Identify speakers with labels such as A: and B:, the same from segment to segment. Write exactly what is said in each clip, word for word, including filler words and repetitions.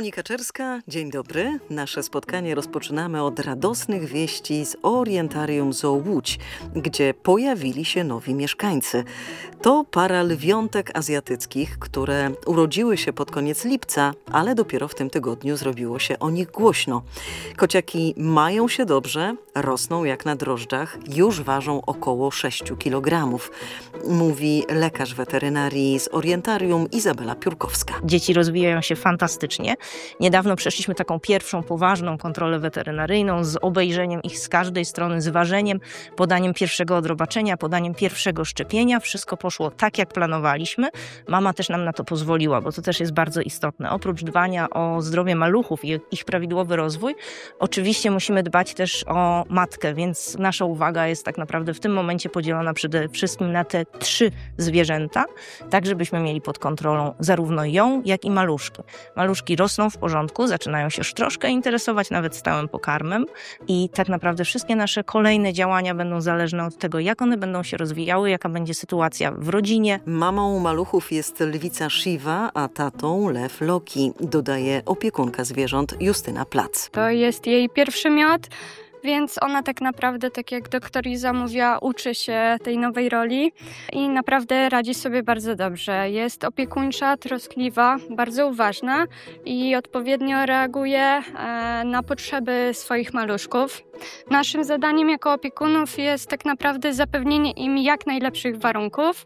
A: Monika Czerska, dzień dobry. Nasze spotkanie rozpoczynamy od radosnych wieści z Orientarium Zoo Łódź, gdzie pojawili się nowi mieszkańcy. To para lwiątek azjatyckich, które urodziły się pod koniec lipca, ale dopiero w tym tygodniu zrobiło się o nich głośno. Kociaki mają się dobrze, rosną jak na drożdżach, już ważą około sześć kilogramów, mówi lekarz weterynarii z Orientarium Izabela Piórkowska.
B: Dzieci rozwijają się fantastycznie. Niedawno przeszliśmy taką pierwszą poważną kontrolę weterynaryjną z obejrzeniem ich z każdej strony, z ważeniem, podaniem pierwszego odrobaczenia, podaniem pierwszego szczepienia. Wszystko poszło tak, jak planowaliśmy. Mama też nam na to pozwoliła, bo to też jest bardzo istotne. Oprócz dbania o zdrowie maluchów i ich prawidłowy rozwój, oczywiście musimy dbać też o matkę, więc nasza uwaga jest tak naprawdę w tym momencie podzielona przede wszystkim na te trzy zwierzęta, tak żebyśmy mieli pod kontrolą zarówno ją, jak i maluszki. Maluszki rosną w porządku, zaczynają się już troszkę interesować nawet stałym pokarmem i tak naprawdę wszystkie nasze kolejne działania będą zależne od tego, jak one będą się rozwijały, jaka będzie sytuacja w rodzinie.
A: Mamą maluchów jest lwica Shiva, a tatą lew Loki, dodaje opiekunka zwierząt Justyna Plac.
C: To jest jej pierwszy miod, więc ona tak naprawdę, tak jak doktor Iza mówiła, uczy się tej nowej roli i naprawdę radzi sobie bardzo dobrze. Jest opiekuńcza, troskliwa, bardzo uważna i odpowiednio reaguje na potrzeby swoich maluszków. Naszym zadaniem jako opiekunów jest tak naprawdę zapewnienie im jak najlepszych warunków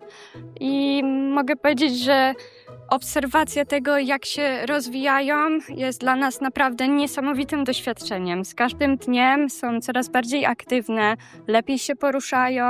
C: i mogę powiedzieć, że obserwacja tego, jak się rozwijają, jest dla nas naprawdę niesamowitym doświadczeniem. Z każdym dniem są coraz bardziej aktywne, lepiej się poruszają,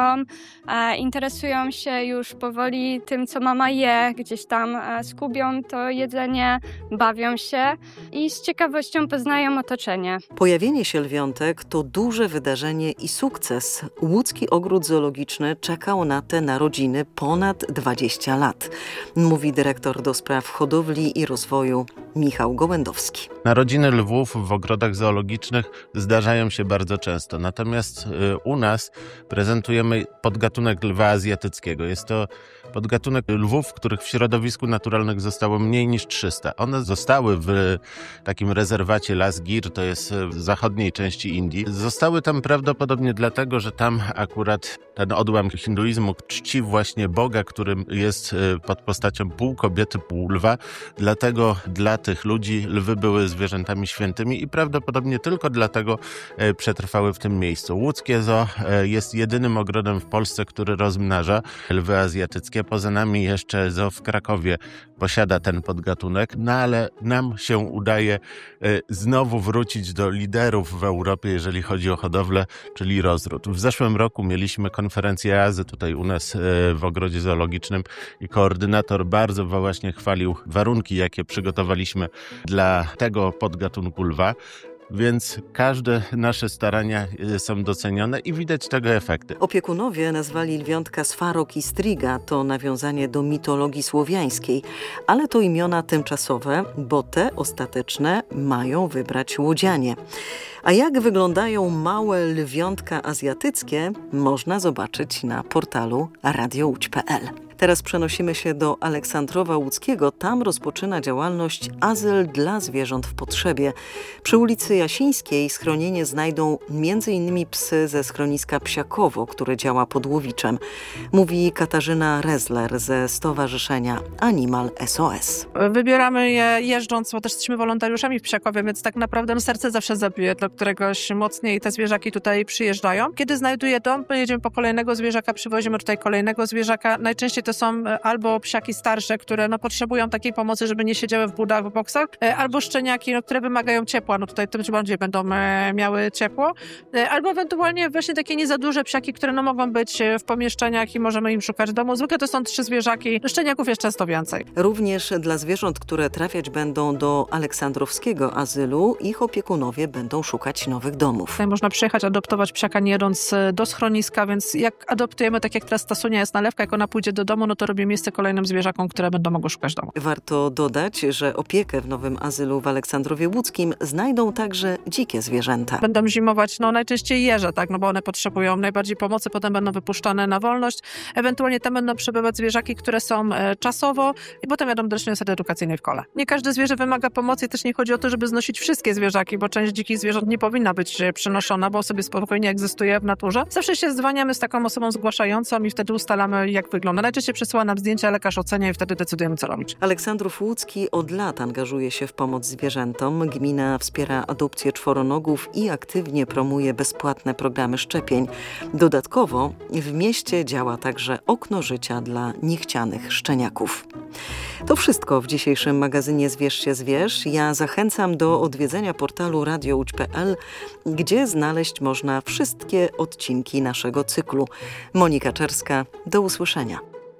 C: e, interesują się już powoli tym, co mama je, gdzieś tam e, skubią to jedzenie, bawią się i z ciekawością poznają otoczenie.
A: Pojawienie się lwiątek to duże wydarzenie i sukces. Łódzki Ogród Zoologiczny czekał na te narodziny ponad dwadzieścia lat, mówi dyrektor do spraw hodowli i rozwoju Michał Gołędowski.
D: Narodziny lwów w ogrodach zoologicznych zdarzają się bardzo często, natomiast u nas prezentujemy podgatunek lwa azjatyckiego. Jest to podgatunek lwów, których w środowisku naturalnych zostało mniej niż trzysta. One zostały w takim rezerwacie Las Gir, to jest w zachodniej części Indii. Zostały tam prawdopodobnie dlatego, że tam akurat ten odłam hinduizmu czci właśnie Boga, którym jest pod postacią pół kobiety, pół lwa. Dlatego dla tych ludzi lwy były zwierzętami świętymi i prawdopodobnie tylko dlatego przetrwały w tym miejscu. Łódzkie Zoo jest jedynym ogrodem w Polsce, który rozmnaża lwy azjatyckie. Poza nami jeszcze Zoo w Krakowie posiada ten podgatunek, no ale nam się udaje znowu wrócić do liderów w Europie, jeżeli chodzi o hodowlę, czyli rozród. W zeszłym roku mieliśmy konferencję E A Z Y tutaj u nas w ogrodzie zoologicznym i koordynator bardzo właśnie chwalił warunki, jakie przygotowaliśmy dla tego podgatunku lwa. Więc każde nasze starania są docenione i widać tego efekty.
A: Opiekunowie nazwali lwiątka Swarok i Striga, to nawiązanie do mitologii słowiańskiej, ale to imiona tymczasowe, bo te ostateczne mają wybrać łodzianie. A jak wyglądają małe lwiątka azjatyckie, można zobaczyć na portalu radio łódź kropka pe el. Teraz przenosimy się do Aleksandrowa Łódzkiego. Tam rozpoczyna działalność Azyl dla zwierząt w potrzebie. Przy ulicy Jasińskiej schronienie znajdą między innymi psy ze schroniska Psiakowo, które działa pod Łowiczem. Mówi Katarzyna Rezler ze Stowarzyszenia Animal S O S.
E: Wybieramy je jeżdżąc, bo też jesteśmy wolontariuszami w Psiakowie, więc tak naprawdę no, serce zawsze zabije dla któregoś mocniej. Te zwierzaki tutaj przyjeżdżają. Kiedy znajduje dom, jedziemy po kolejnego zwierzaka, przywozimy tutaj kolejnego zwierzaka. Najczęściej to są albo psiaki starsze, które no, potrzebują takiej pomocy, żeby nie siedziały w budach, w boksach, albo szczeniaki, no, które wymagają ciepła, no tutaj tym bardziej będą miały ciepło, albo ewentualnie właśnie takie nie za duże psiaki, które no, mogą być w pomieszczeniach i możemy im szukać domu. Zwykle to są trzy zwierzaki, szczeniaków jest często więcej.
A: Również dla zwierząt, które trafiać będą do Aleksandrowskiego Azylu, ich opiekunowie będą szukać nowych domów.
E: Tutaj można przyjechać, adoptować psiaka nie jadąc do schroniska, więc jak adoptujemy, tak jak teraz ta Sonia jest nalewka, jak ona pójdzie do domu, domu, no to robi miejsce kolejnym zwierzakom, które będą mogły szukać domu.
A: Warto dodać, że opiekę w nowym azylu w Aleksandrowie Łódzkim znajdą także dzikie zwierzęta.
E: Będą zimować no najczęściej jeże, tak, no bo one potrzebują najbardziej pomocy, potem będą wypuszczane na wolność. Ewentualnie tam będą przebywać zwierzaki, które są e, czasowo i potem jadą do rocznej osady edukacyjnej w kole. Nie każde zwierzę wymaga pomocy i też nie chodzi o to, żeby znosić wszystkie zwierzaki, bo część dzikich zwierząt nie powinna być przynoszona, bo sobie spokojnie egzystuje w naturze. Zawsze się zwalniamy z taką osobą zgłaszającą i wtedy ustalamy, jak wygląda. Najczęściej przesyła nam zdjęcia, lekarz ocenia i wtedy decydujemy, co robić.
A: Aleksandrów Łódzki od lat angażuje się w pomoc zwierzętom. Gmina wspiera adopcję czworonogów i aktywnie promuje bezpłatne programy szczepień. Dodatkowo w mieście działa także okno życia dla niechcianych szczeniaków. To wszystko w dzisiejszym magazynie Zwierz się zwierz. Ja zachęcam do odwiedzenia portalu radio łódź kropka p l, gdzie znaleźć można wszystkie odcinki naszego cyklu. Monika Czerska, do usłyszenia.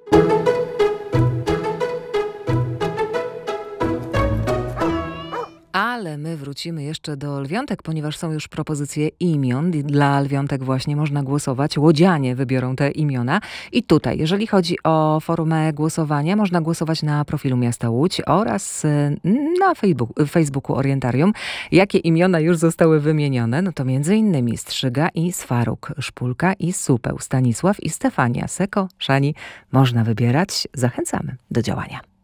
F: Ale my wrócimy jeszcze do lwiątek, ponieważ są już propozycje imion. Dla lwiątek właśnie można głosować. Łodzianie wybiorą te imiona. I tutaj, jeżeli chodzi o formę głosowania, można głosować na profilu Miasta Łódź oraz na Facebooku, Facebooku Orientarium. Jakie imiona już zostały wymienione? No to między innymi Strzyga i Sfaruk, Szpulka i Supeł, Stanisław i Stefania, Seko, Szani. Można wybierać. Zachęcamy do działania.